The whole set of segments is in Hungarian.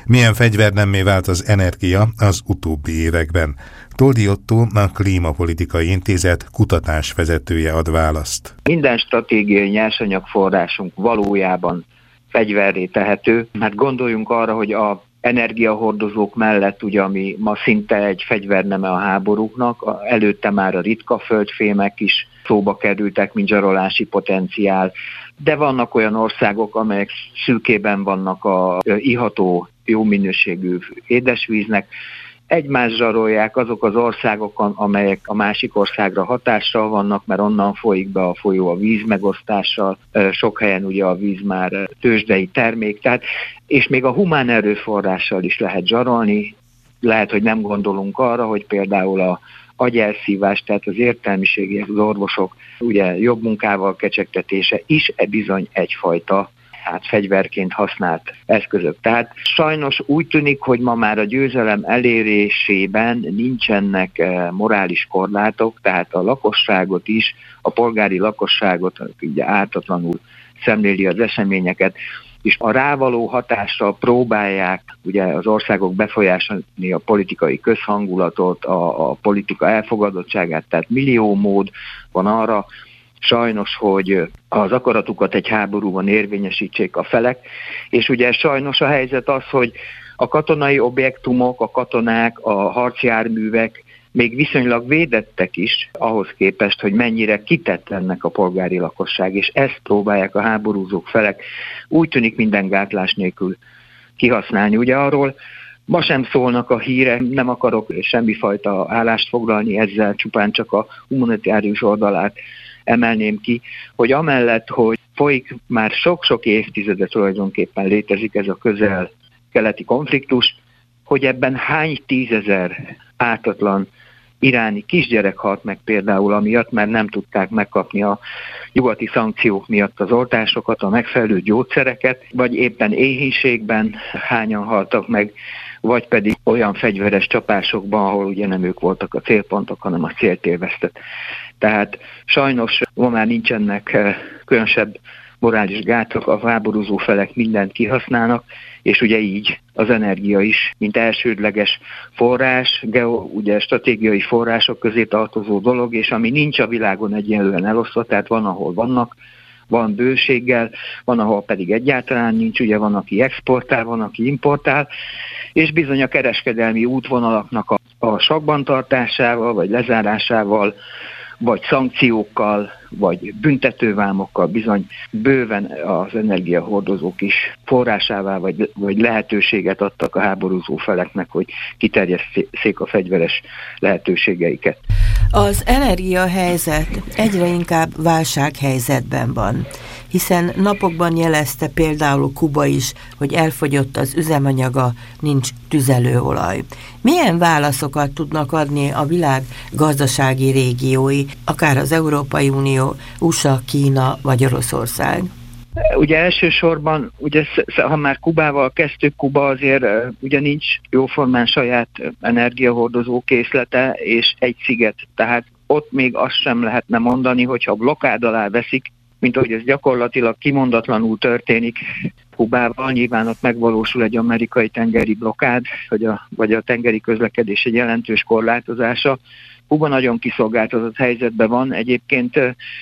Milyen fegyvernemmé vált az energia az utóbbi években? Toldy Ottó, a Klímapolitikai Intézet kutatásvezetője ad választ. Minden stratégiai nyersanyagforrásunk valójában fegyverré tehető, mert gondoljunk arra, hogy a energiahordozók mellett, ugye, ami ma szinte egy fegyverneme a háborúknak, előtte már a ritka földfémek is szóba kerültek, mint zsarolási potenciál, de vannak olyan országok, amelyek szűkében vannak a iható, jó minőségű édesvíznek, egymást zsarolják azok az országok, amelyek a másik országra hatással vannak, mert onnan folyik be a folyó a víz megosztással, sok helyen ugye a víz már tőzsdei termék, tehát, és még a humán erőforrással is lehet zsarolni, lehet, hogy nem gondolunk arra, hogy például a agyelszívás, tehát az értelmiségi, az orvosok ugye jobb munkával kecsegtetése is bizony egyfajta fegyverként használt eszközök. Tehát sajnos úgy tűnik, hogy ma már a győzelem elérésében nincsenek morális korlátok, tehát a lakosságot is, a polgári lakosságot ugye ártatlanul szemléli az eseményeket, és a rávaló hatással próbálják ugye az országok befolyásolni a politikai közhangulatot, a politika elfogadottságát, tehát millió mód van arra, sajnos, hogy az akaratukat egy háborúban érvényesítsék a felek, és ugye sajnos a helyzet az, hogy a katonai objektumok, a katonák, a harcjárművek még viszonylag védettek is ahhoz képest, hogy mennyire kitett ennek a polgári lakosság, és ezt próbálják a háborúzók felek úgy tűnik minden gátlás nélkül kihasználni. Ugye arról ma sem szólnak a hírek, nem akarok semmifajta állást foglalni ezzel, csupán csak a humanitárius oldalát emelném ki, hogy amellett, hogy folyik már sok-sok évtizede tulajdonképpen létezik ez a közel-keleti konfliktus, hogy ebben hány tízezer ártatlan iráni kisgyerek halt meg például amiatt, mert nem tudták megkapni a nyugati szankciók miatt az oltásokat, a megfelelő gyógyszereket, vagy éppen éhínségben hányan haltak meg, vagy pedig olyan fegyveres csapásokban, ahol ugye nem ők voltak a célpontok, hanem a célt élveztet. Tehát sajnos ma már nincsenek különösebb morális gátak, a háborúzó felek mindent kihasználnak, és ugye így az energia is, mint elsődleges forrás, ugye stratégiai források közé tartozó dolog, és ami nincs a világon egyenlően elosztva, tehát van, ahol vannak, van bőséggel, van, ahol pedig egyáltalán nincs, ugye van, aki exportál, van, aki importál, és bizony a kereskedelmi útvonalaknak a sakban tartásával, vagy lezárásával, vagy szankciókkal, vagy büntetővámokkal bizony bőven az energiahordozók is forrásává, vagy lehetőséget adtak a háborúzó feleknek, hogy kiterjesszék a fegyveres lehetőségeiket. Az energiahelyzet egyre inkább válsághelyzetben van, hiszen napokban jelezte például Kuba is, hogy elfogyott az üzemanyaga, nincs tüzelőolaj. Milyen válaszokat tudnak adni a világ gazdasági régiói, akár az Európai Unió, USA, Kína vagy Oroszország? Ugye elsősorban, ugye, ha már Kubával kezdtük, Kuba azért ugye nincs jóformán saját energiahordozó készlete és egy sziget, tehát ott még azt sem lehetne mondani, hogyha blokkád alá veszik, mint ahogy ez gyakorlatilag kimondatlanul történik Kubával, nyilván ott megvalósul egy amerikai tengeri blokkád, vagy a tengeri közlekedés egy jelentős korlátozása. Kuba nagyon kiszolgáltatott helyzetben van. Egyébként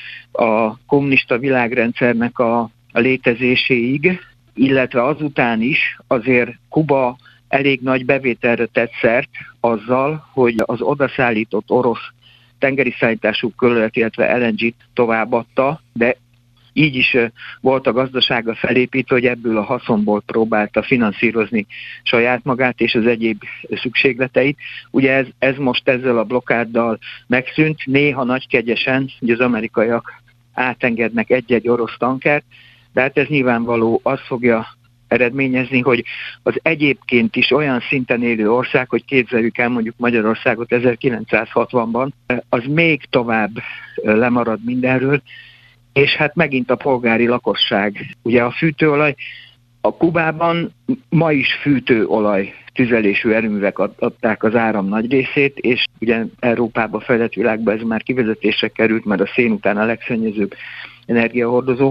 a kommunista világrendszernek a létezéséig, illetve azután is azért Kuba elég nagy bevételre tett szert azzal, hogy az odaszállított orosz tengeri szállítású kőolajat, illetve LNG-t továbbadta, de így is volt a gazdasága felépítve, hogy ebből a haszonból próbálta finanszírozni saját magát és az egyéb szükségleteit. Ugye ez most ezzel a blokkáddal megszűnt, néha nagykegyesen, hogy az amerikaiak átengednek egy-egy orosz tankert, de hát ez nyilvánvaló azt fogja eredményezni, hogy az egyébként is olyan szinten élő ország, hogy képzeljük el mondjuk Magyarországot 1960-ban, az még tovább lemarad mindenről, és hát megint a polgári lakosság. Ugye a fűtőolaj, a Kubában ma is fűtőolaj tüzelésű erőművek adták az áram nagy részét, és ugye Európában, fejlett világban ez már kivezetésre került, mert a szén után a legszennyezőbb energiahordozó.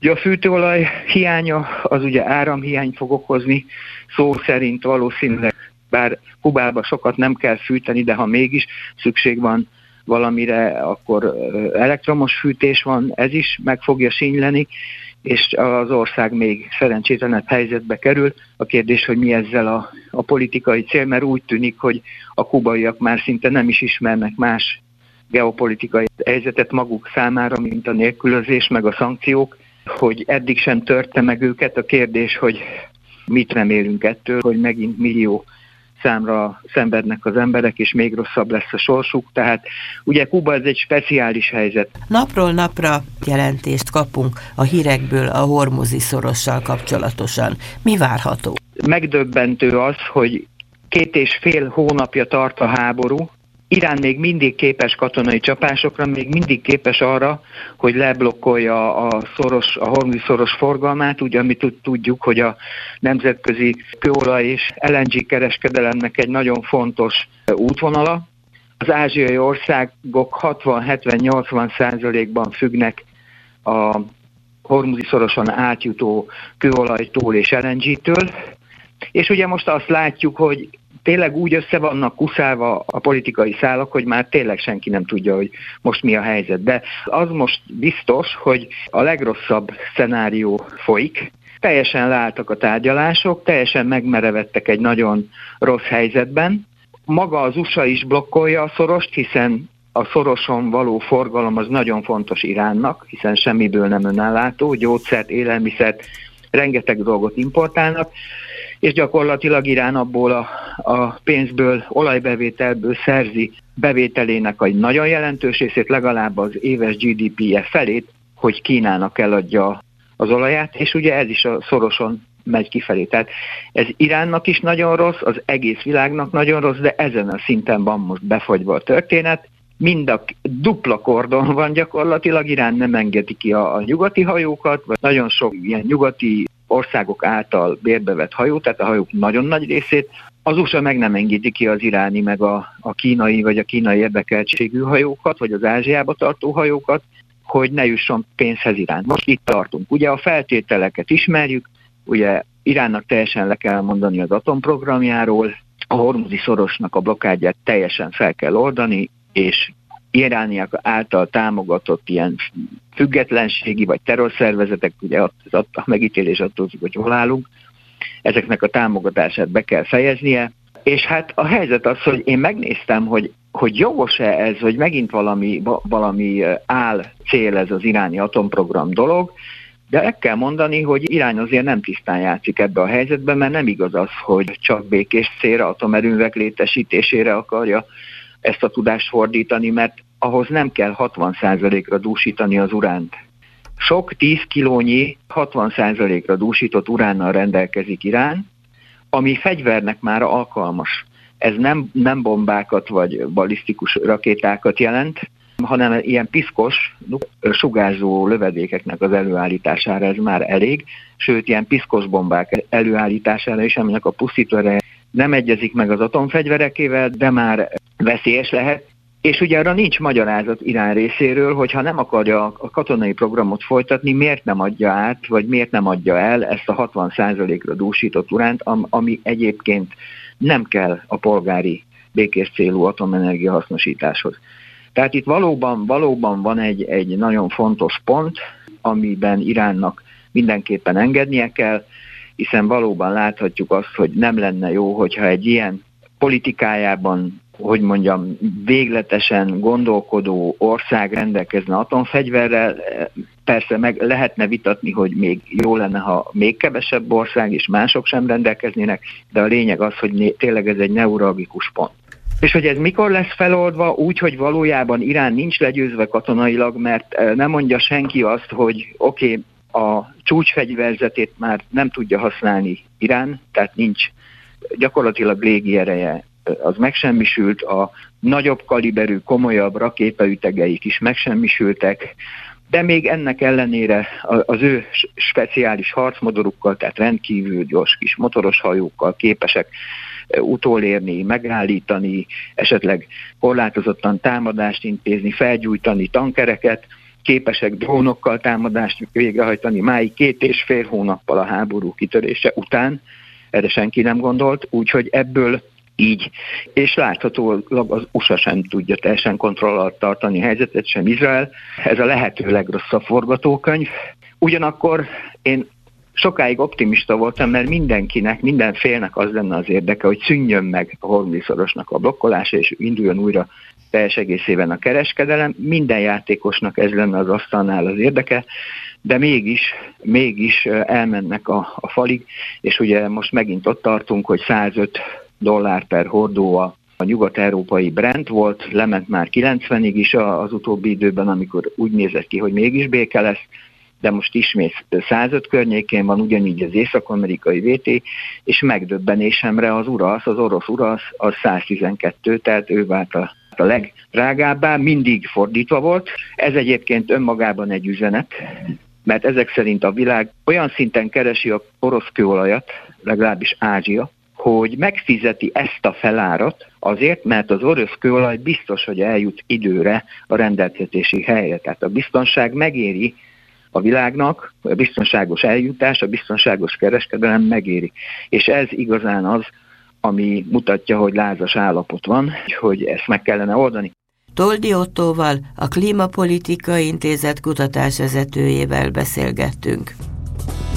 Ugye a fűtőolaj hiánya az ugye áramhiány fog okozni, szó szerint valószínűleg, bár Kubában sokat nem kell fűteni, de ha mégis szükség van valamire, akkor elektromos fűtés van, ez is meg fogja sínyleni, és az ország még szerencsétlenebb helyzetbe kerül. A kérdés, hogy mi ezzel a politikai cél, mert úgy tűnik, hogy a kubaiak már szinte nem is ismernek más geopolitikai helyzetet maguk számára, mint a nélkülözés, meg a szankciók, hogy eddig sem törte meg őket. A kérdés, hogy mit remélünk ettől, hogy megint millió számra szenvednek az emberek, és még rosszabb lesz a sorsuk. Tehát ugye Kuba ez egy speciális helyzet. Napról napra jelentést kapunk a hírekből a Hormuzi szorossal kapcsolatosan. Mi várható? Megdöbbentő az, hogy 2,5 hónapja tart a háború, Irán még mindig képes katonai csapásokra, még mindig képes arra, hogy leblokkolja a Hormuzi szoros forgalmát, ugye amit tudjuk, hogy a nemzetközi kőolaj és LNG kereskedelemnek egy nagyon fontos útvonala. Az ázsiai országok 60-70-80%-ban függnek a Hormuzi szoroson átjutó kőolajtól és LNG-től, és ugye most azt látjuk, hogy tényleg úgy össze vannak kuszálva a politikai szálak, hogy már tényleg senki nem tudja, hogy most mi a helyzet. De az most biztos, hogy a legrosszabb szenárió folyik. Teljesen leálltak a tárgyalások, teljesen megmerevettek egy nagyon rossz helyzetben. Maga az USA is blokkolja a szorost, hiszen a szoroson való forgalom az nagyon fontos Iránnak, hiszen semmiből nem önállátó, gyógyszert, élelmiszert, rengeteg dolgot importálnak, és gyakorlatilag Irán abból a pénzből, olajbevételből szerzi bevételének egy nagyon jelentős részét, legalább az éves GDP-je felét, hogy Kínának eladja az olaját, és ugye ez is a szoroson megy kifelé. Tehát ez Iránnak is nagyon rossz, az egész világnak nagyon rossz, de ezen a szinten van most befagyva a történet. Mind a dupla kordon van gyakorlatilag, Irán nem engedi ki a nyugati hajókat, vagy nagyon sok ilyen nyugati országok által bérbevett hajó, tehát a hajók nagyon nagy részét. Az USA meg nem engedi ki az iráni, meg a kínai, vagy a kínai érdekeltségű hajókat, vagy az Ázsiába tartó hajókat, hogy ne jusson pénzhez Irán. Most itt tartunk. Ugye a feltételeket ismerjük, ugye Iránnak teljesen le kell mondani az atomprogramjáról, a Hormuzi szorosnak a blokkádját teljesen fel kell oldani, és irániak által támogatott ilyen függetlenségi vagy terrorszervezetek, ugye a megítélés attól függ, hogy hol állunk, ezeknek a támogatását be kell fejeznie. És hát a helyzet az, hogy én megnéztem, hogy jogos-e ez, hogy megint valami cél ez az iráni atomprogram dolog, de el kell mondani, hogy Irán azért nem tisztán játszik ebbe a helyzetben, mert nem igaz az, hogy csak békés célra, atomerőművek létesítésére akarja ezt a tudást fordítani, mert ahhoz nem kell 60%-ra dúsítani az uránt. Sok 10 kilónyi 60%-ra dúsított uránnal rendelkezik Irán, ami fegyvernek már alkalmas. Ez nem bombákat vagy balisztikus rakétákat jelent, hanem ilyen piszkos, sugárzó lövedékeknek az előállítására ez már elég, sőt ilyen piszkos bombák előállítására is, aminek a pusztítóereje nem egyezik meg az atomfegyverekével, de már veszélyes lehet. És ugye arra nincs magyarázat Irán részéről, hogyha nem akarja a katonai programot folytatni, miért nem adja át, vagy miért nem adja el ezt a 60%-ra dúsított uránt, ami egyébként nem kell a polgári békés célú atomenergia hasznosításhoz. Tehát itt valóban van egy nagyon fontos pont, amiben Iránnak mindenképpen engednie kell, hiszen valóban láthatjuk azt, hogy nem lenne jó, hogyha egy ilyen politikájában, hogy mondjam, végletesen gondolkodó ország rendelkezne atomfegyverrel. Persze meg lehetne vitatni, hogy még jó lenne, ha még kevesebb ország és mások sem rendelkeznének, de a lényeg az, hogy tényleg ez egy neuralgikus pont. És hogy ez mikor lesz feloldva, úgy, hogy valójában Irán nincs legyőzve katonailag, mert nem mondja senki azt, hogy oké, a csúcsfegyverzetét már nem tudja használni Irán, tehát nincs gyakorlatilag légiereje, az megsemmisült, a nagyobb kaliberű, komolyabb rakétaütegeik is megsemmisültek, de még ennek ellenére az ő speciális harcmodorukkal, tehát rendkívül gyors kis motoros hajókkal képesek utolérni, megállítani, esetleg korlátozottan támadást intézni, felgyújtani tankereket, képesek drónokkal támadást végrehajtani máig 2,5 hónappal a háború kitörése után. Erre senki nem gondolt, úgyhogy ebből így, és láthatólag az USA sem tudja teljesen kontroll alatt tartani a helyzetet, sem Izrael. Ez a lehető legrosszabb forgatókönyv. Ugyanakkor én sokáig optimista voltam, mert mindenkinek, minden félnek az lenne az érdeke, hogy szűnjön meg a Hormuzi-szorosnak a blokkolása, és induljon újra teljes egészében a kereskedelem. Minden játékosnak ez lenne az asztalnál az érdeke, de mégis elmennek a falig, és ugye most megint ott tartunk, hogy $105 per hordó a nyugat-európai Brent volt, lement már 90-ig is az utóbbi időben, amikor úgy nézett ki, hogy mégis béke lesz, de most ismét 105 környékén van, ugyanígy az észak-amerikai VT, és megdöbbenésemre az orosz urasz, az 112, tehát ő vált a legdrágábbá, mindig fordítva volt. Ez egyébként önmagában egy üzenet, mert ezek szerint a világ olyan szinten keresi az orosz kőolajat, legalábbis Ázsia, hogy megfizeti ezt a felárat azért, mert az orosz kőolaj biztos, hogy eljut időre a rendeltetési helyre. Tehát a biztonság megéri a világnak, a biztonságos eljutás, a biztonságos kereskedelem megéri. És ez igazán az, ami mutatja, hogy lázas állapot van, hogy ezt meg kellene oldani. Toldy Ottóval, a Klímapolitikai Intézet kutatásvezetőjével beszélgettünk.